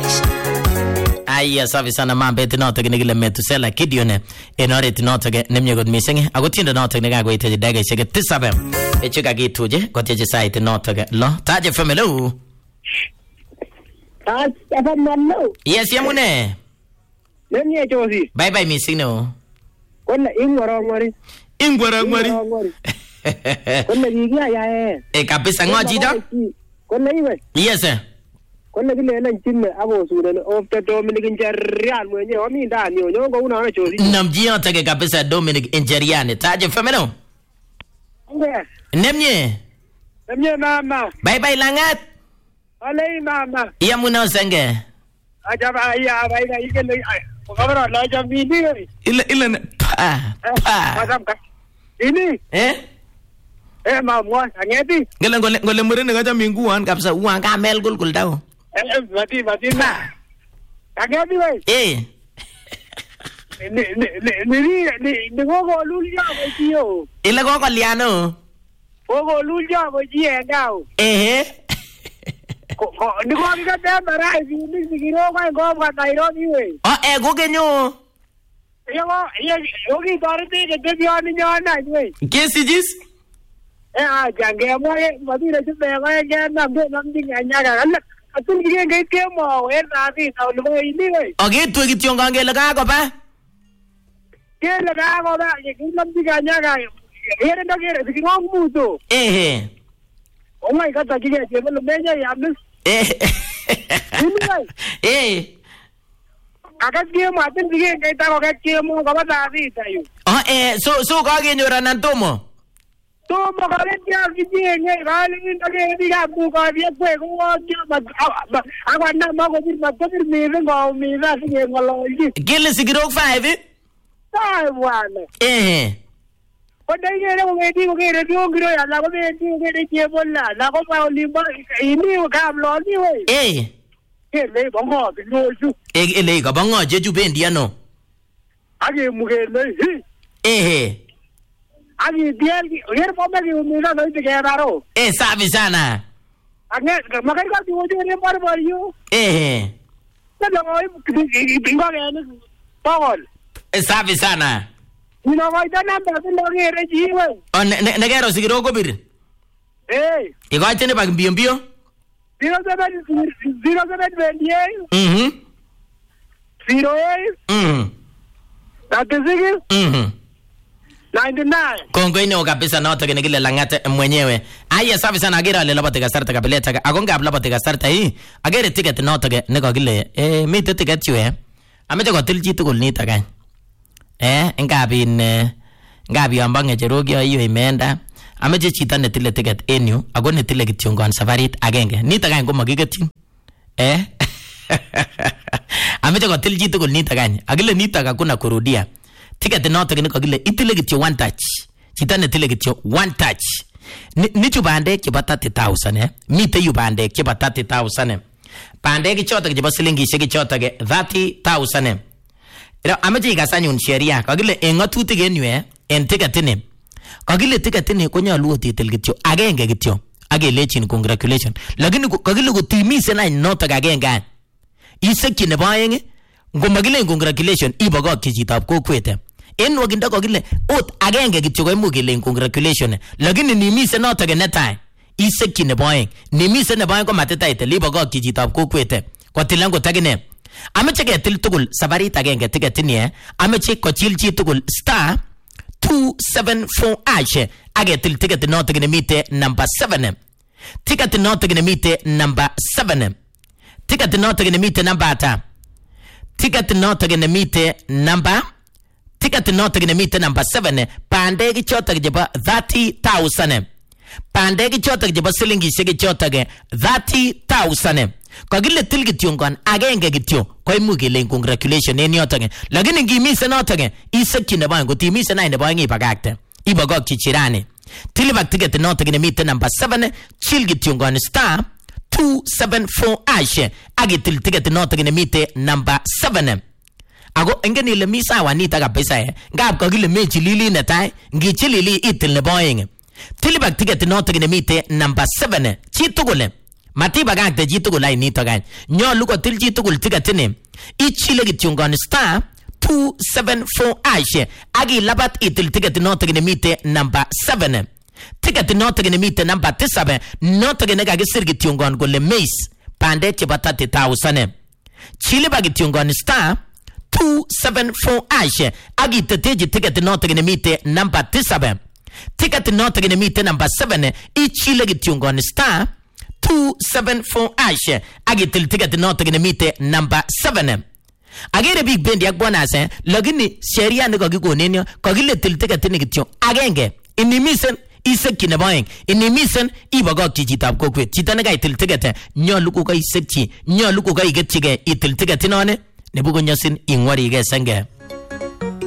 Aya safi sana mambet notok nekile Metusela Gideon en oret notok nemie kot mising ako tiendo notok nekakoite dakikaishek 7 chekakituje kotieche sait notok lo Taach FM. Hello. Taach FM. Hello. Yes yamune. Nemie chosi. Bye bye mising no. Kole ingorongori. Kole kikiyae. Kabisa ngo chito? Kole iwe. Yes sir. Kole kilelen chime akosure of the Dominic Njerian mwenye omi ndani yo ngo una chosi. Namji yote kabisa Dominic Njerian. Taach FM no. Nemie. Nemie mama. Bye bye langat. Ole mama. Yamune osenge. Ajaba ya baida ikele. Kamera la jambi ni. Ile pa. Masamka. Ini? Mama, angeti? Ngole murene kacha minguan kabisa uan kamel gulgul daw. Mati na. Angeti we? Ni gogo lulja ko tiyo. Ile gogo liano. Gogo lulja ko tiye daw. Ni ko ga dama rai ni sigiro ko ga Nairobi we. Gogenyo. Yogi Dorothy ke biani nyana we. Kesijis? Jange mo madira chute ga nam dinga alla atul ge ke mo nadi tawlo ini we. Tu kityo ngangele kako ba? Kele kako ba ke nam dinga nyaga. Ndo ke sikong muto. Oh my god, ke mo meja ya mis. Akat ke matin dige kaita ko kat ke mo ka bata ri tayo. So ka genyo ranan tomo. Tomo ka rin ya kije ngai galin tage diga bu ka biya kwe ko ya agwa na ma ko bir matir me ngo me ra ke ngolo ji. Gele sigiro 5. Sai wana. Ko dai ne ko ngedi ko re dio giro ya la ko be dio ke ke bolla la ko pa olimba ini ka lo ni we. Ele bongo biloju. Ele ka bongo jeju bendi ano. Age mugele. Age diali, yer pombe ki umuna no te quedaron. Sabe sana. Age makai ka diwo je par yo. No bingo ke Paul. Sabe sana. Ni no vai tan amba te lo ge jiwe. Negero sigiro ko bir. Iko tene bag mbio. 0728 08 36 99. Kongoino kabisa noto kenekile langate mwenyewe. Aya safi sana agira le labote gasarta kabeleta agonga labote gasarta hii. Agere ticket noto ke nekokile mite ticket yue. Ameche kotil chi tugul nito kany. Ngabi amba ngecherogi ayo imenda. Ameche chito netile ticket en yu ako netile kityo ngon safarit agenge. Nito kany ko makiketyin. Ameche kotil chi tugul nito kany. Akile nito hakuna kurudia. Ticket noto kene kokile itile kityo one touch. Chito netile kityo one touch. Nichu bandek chebo 30,000 Mite yu bandek chebo 30,000 Bandek chotok chebo silingishek chotok 30,000 Ameche ikasanyun sheria. Kakile en ngatutik en yu en ticket ini. Kakile ticket ini konyalu otitil kityo agenge kityo. Akelechin congratulations. Lakini kakile kotimise na notok agenge. Isekchi nebo aeng ngomakile congratulations ibokokchi chitab kokwet. En wakinda kakile ot agenge kityo koimuch kele congratulations. Lakini nimise notok netai isekchi nebo aeng. Nimise nebo aeng ko matitaitel ibokokchi chitab kokwet. Kotilan kotakine. Ameche ketil tugul safarit agenge ticket ini ameche kochil chi tugul star 274 agetil ticket notok nemite number 7. Ticket notok nemite number 7. Ticket notok nemite number ata. Ticket notok nemite number 7. Bandek chotok chebo 30,000. Bandek chotok chebo silingishek chotok 30,000. Kakile til kityo ngon agenge kityo koimuch kele congratulations en yotok. Lakini ngimise notok isekchi nebo aeng kotimise na nebo aeng ibakakte. Ibokokchi chirani. Tilibak ticket notok nemite number 7 chil kityo ngon star 274 agitil ticket notok nemite number 7. Ako engen ile mi sawa nito kabisa ngap kakile mechilili netai ngichilili itil nebo aeng. Tilibak ticket notok nemite number 7 chi tugul matibagakte chi tugul ai nitok any nyolu kotil chi tugul tiketini ichile kityongon star 274 ash aki labat itil ticket notok nemite number 7 ticket notok nemite number 7 notok nekakisir kityongon kole Mace bandek chebo 30,000 chile ba kityongon star 274 ash aki teteji ticket notok nemite number 7 ticket notok nemite number 7 ichile kityongon star 274 ash agitil ticket notok nemite number 7 agere big bendi ak bonus lakini sheria ne kokikonen yo kokile til ticket ni kityo agenge inimisen isekchi nebo oeng inimisen ibokokchi chitab kokwet chito ne kaitil ticket nyolu ko kaisekchi nyolu ko kaiketchige itil ticket inone nebukonyosin ingwarige senge